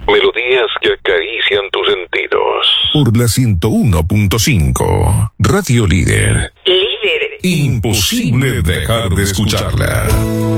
Melodías que acarician tus sentidos. Por la 101.5. Radio Líder. Líder. Imposible dejar de escucharla.